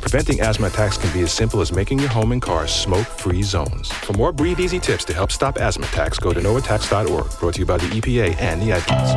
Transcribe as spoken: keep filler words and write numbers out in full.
Preventing asthma attacks can be as simple as making your home and car smoke-free zones. For more Breathe Easy tips to help stop asthma attacks, go to no attacks dot org. Brought to you by the E P A and the Ad Council.